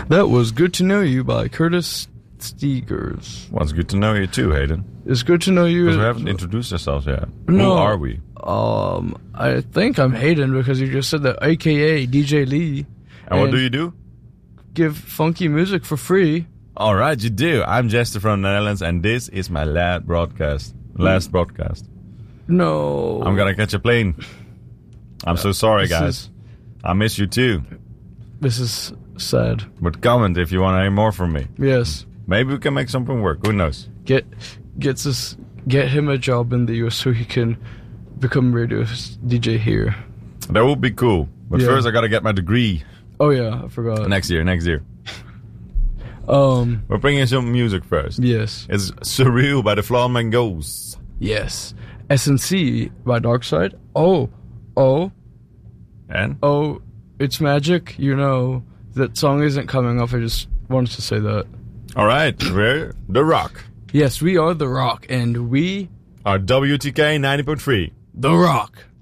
That was Good to Know You by Curtis Stigers. Well, it's good to know you too, Hayden. It's good to know you. Because we haven't introduced ourselves yet. No. Who are we? I think I'm Hayden because you just said that, a.k.a. DJ Lee. And what do you do? Give funky music for free. All right, you do. I'm Jester from the Netherlands, and this is my last broadcast. No. I'm gonna catch a plane. I'm so sorry, guys. I miss you too. This is sad. But comment if you want to hear more from me. Yes. Maybe we can make something work. Who knows? Get him a job in the US so he can become radio DJ here. That would be cool. But first I gotta get my degree. Oh yeah, I forgot. Next year. We're bringing some music first. Yes. It's Surreal by the Flamingos. Yes. SNC by Darkside. And? Oh, it's magic. You know, that song isn't coming up. I just wanted to say that. Alright, we're The Rock. Yes, we are The Rock, and we are WTK 90.3. The Rock.